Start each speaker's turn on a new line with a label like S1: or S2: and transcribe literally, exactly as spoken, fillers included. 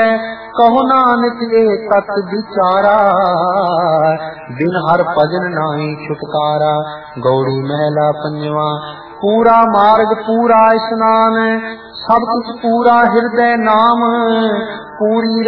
S1: कहो नानक ये तत् विचारा, बिन हर भजन नाहि छुटकारा। गौड़ी महला पंजवा। पूरा मार्ग पूरा स्नान, सब कुछ पूरा हृदय नाम, पूरी